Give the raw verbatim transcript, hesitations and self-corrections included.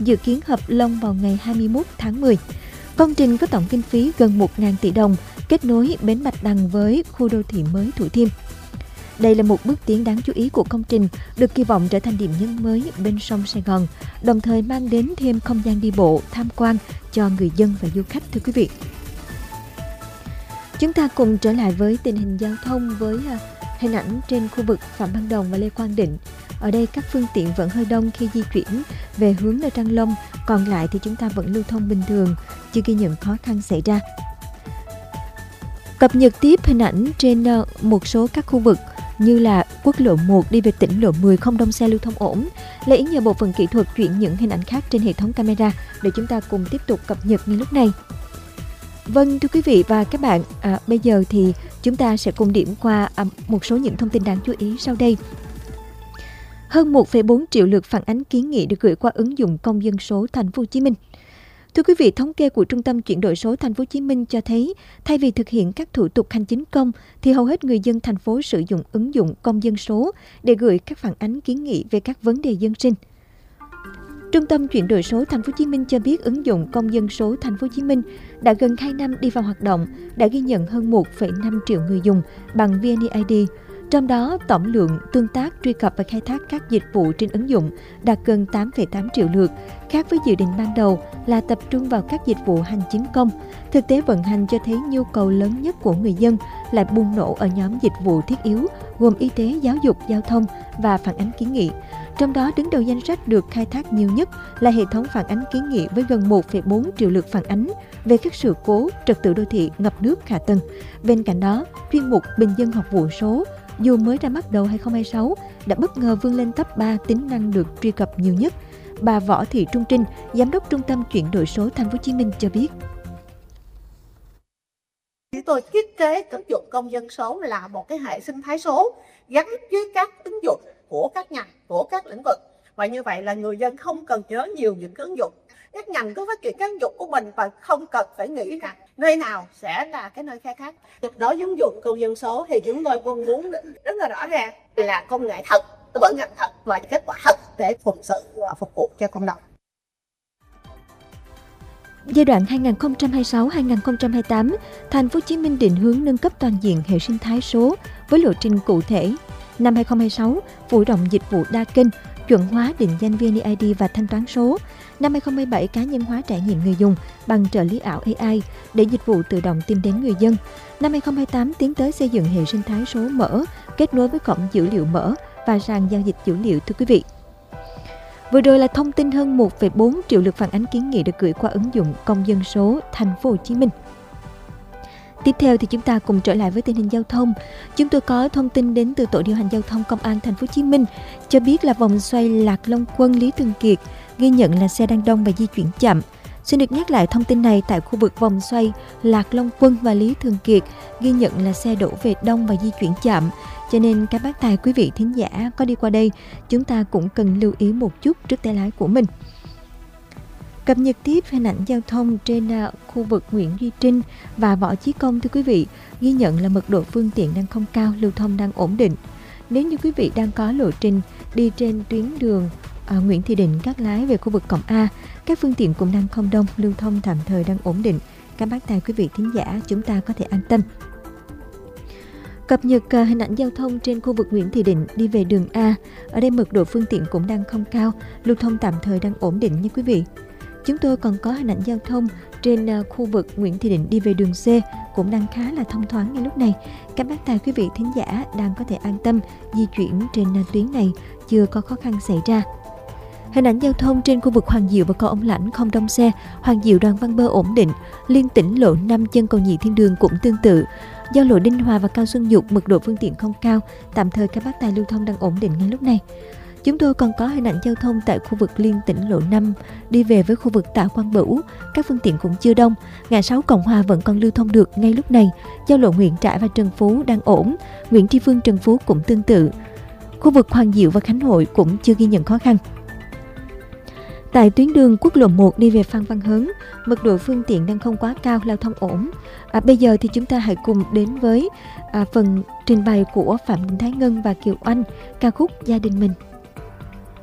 dự kiến hợp long vào ngày hai mươi mốt tháng mười. Công trình có tổng kinh phí gần một nghìn tỷ đồng, kết nối bến Bạch Đằng với khu đô thị mới Thủ Thiêm. Đây là một bước tiến đáng chú ý của công trình, được kỳ vọng trở thành điểm nhấn mới bên sông Sài Gòn, đồng thời mang đến thêm không gian đi bộ, tham quan cho người dân và du khách, thưa quý vị. Chúng ta cùng trở lại với tình hình giao thông với hình ảnh trên khu vực Phạm Văn Đồng và Lê Quang Định. Ở đây các phương tiện vẫn hơi đông khi di chuyển về hướng nơi Trang Long, còn lại thì chúng ta vẫn lưu thông bình thường, chưa ghi nhận khó khăn xảy ra. Cập nhật tiếp hình ảnh trên một số các khu vực như là quốc lộ một đi về tỉnh lộ mười không đông xe lưu thông ổn. Lê Yến nhờ bộ phận kỹ thuật chuyển những hình ảnh khác trên hệ thống camera để chúng ta cùng tiếp tục cập nhật ngay lúc này. Vâng, thưa quý vị và các bạn, à, bây giờ thì chúng ta sẽ cùng điểm qua à, một số những thông tin đáng chú ý sau đây. Hơn một phẩy bốn triệu lượt phản ánh kiến nghị được gửi qua ứng dụng công dân số Thành phố Hồ Chí Minh. Thưa quý vị, thống kê của Trung tâm chuyển đổi số Thành phố Hồ Chí Minh cho thấy, thay vì thực hiện các thủ tục hành chính công, thì hầu hết người dân thành phố sử dụng ứng dụng công dân số để gửi các phản ánh kiến nghị về các vấn đề dân sinh. Trung tâm chuyển đổi số Thành phố Hồ Chí Minh cho biết ứng dụng công dân số Thành phố Hồ Chí Minh đã gần hai năm đi vào hoạt động, đã ghi nhận hơn một phẩy năm triệu người dùng bằng vê en i đê. Trong đó, tổng lượng tương tác, truy cập và khai thác các dịch vụ trên ứng dụng đạt gần tám phẩy tám triệu lượt, khác với dự định ban đầu là tập trung vào các dịch vụ hành chính công. Thực tế vận hành cho thấy nhu cầu lớn nhất của người dân lại bùng nổ ở nhóm dịch vụ thiết yếu, gồm y tế, giáo dục, giao thông và phản ánh kiến nghị. Trong đó, đứng đầu danh sách được khai thác nhiều nhất là hệ thống phản ánh kiến nghị với gần một phẩy bốn triệu lượt phản ánh về các sự cố, trật tự đô thị, ngập nước, hạ tầng. Bên cạnh đó, chuyên mục Bình dân học vụ số, dù mới ra mắt đầu hai không hai sáu, đã bất ngờ vươn lên top ba tính năng được truy cập nhiều nhất. Bà Võ Thị Trung Trinh, Giám đốc Trung tâm chuyển đổi số Thành phố Hồ Chí Minh cho biết. Chúng tôi thiết kế ứng dụng công dân số là một cái hệ sinh thái số gắn với các ứng dụng của các ngành, của các lĩnh vực. Và như vậy là người dân không cần nhớ nhiều những cái ứng dụng. Các ngành có phát triển các ứng dụng của mình và không cần phải nghĩ rằng nơi nào sẽ là cái nơi khai thác. Đối với ứng dụng công dân số thì chúng tôi mong muốn rất là rõ ràng là công nghệ thật, vận hành thật và kết quả thật để phục sự và phục vụ cho cộng đồng. Giai đoạn hai nghìn không trăm hai mươi sáu đến hai nghìn không trăm hai mươi tám, Thành phố Hồ Chí Minh định hướng nâng cấp toàn diện hệ sinh thái số với lộ trình cụ thể. Năm hai không hai sáu, phủ rộng dịch vụ đa kênh, chuẩn hóa định danh vê en i đê và thanh toán số. Năm hai không hai bảy, cá nhân hóa trải nghiệm người dùng bằng trợ lý ảo a i để dịch vụ tự động tìm đến người dân. Năm hai không hai tám, tiến tới xây dựng hệ sinh thái số mở, kết nối với cổng dữ liệu mở và sàn giao dịch dữ liệu, thưa quý vị. Vừa rồi là thông tin hơn một phẩy bốn triệu lượt phản ánh kiến nghị được gửi qua ứng dụng công dân số Thành phố Hồ Chí Minh. Tiếp theo thì chúng ta cùng trở lại với tình hình giao thông. Chúng tôi có thông tin đến từ Tổ điều hành giao thông Công an Thành phố Hồ Chí Minh cho biết là vòng xoay Lạc Long Quân Lý Thường Kiệt ghi nhận là xe đang đông và di chuyển chậm. Xin được nhắc lại thông tin này, tại khu vực vòng xoay Lạc Long Quân và Lý Thường Kiệt ghi nhận là xe đổ về đông và di chuyển chậm. Cho nên các bác tài, quý vị thính giả có đi qua đây, chúng ta cũng cần lưu ý một chút trước tay lái của mình. Cập nhật tiếp hình ảnh giao thông trên uh, khu vực Nguyễn Duy Trinh và Võ Chí Công, thưa quý vị, ghi nhận là mật độ phương tiện đang không cao, lưu thông đang ổn định. Nếu như quý vị đang có lộ trình đi trên tuyến đường uh, Nguyễn Thị Định, Cát Lái về khu vực Cổng A, các phương tiện cũng đang không đông, lưu thông tạm thời đang ổn định. Các bác tài, quý vị thính giả, chúng ta có thể an tâm. Cập nhật uh, hình ảnh giao thông trên khu vực Nguyễn Thị Định đi về đường A. Ở đây mật độ phương tiện cũng đang không cao, lưu thông tạm thời đang ổn định nha quý vị. Chúng tôi còn có hình ảnh giao thông trên uh, khu vực Nguyễn Thị Định đi về đường C cũng đang khá là thông thoáng ngay lúc này. Các bác tài, quý vị thính giả đang có thể an tâm di chuyển trên uh, tuyến này, chưa có khó khăn xảy ra. Hình ảnh giao thông trên khu vực Hoàng Diệu và cầu Ông Lãnh không đông xe, Hoàng Diệu Đoàn Văn Bơ ổn định, liên tỉnh lộ năm chân cầu Nhị Thiên Đường cũng tương tự. Do lộ Đinh Hòa và Cao Xuân Dục mật độ phương tiện không cao, tạm thời các bác tài lưu thông đang ổn định ngay lúc này. Chúng tôi còn có hình ảnh giao thông tại khu vực liên tỉnh lộ năm đi về với khu vực Tạ Quang Bửu, các phương tiện cũng chưa đông. Ngã sáu Cộng Hòa vẫn còn lưu thông được ngay lúc này. Giao lộ Nguyễn Trãi và Trần Phú đang ổn, Nguyễn Tri Phương Trần Phú cũng tương tự. Khu vực Hoàng Diệu và Khánh Hội cũng chưa ghi nhận khó khăn. Tại tuyến đường quốc lộ một đi về Phan Văn Hớn, mật độ phương tiện đang không quá cao, lưu thông ổn. À, bây giờ thì chúng ta hãy cùng đến với à, phần trình bày của Phạm Đình Thái Ngân và Kiều Oanh, ca khúc Gia Đình Mình.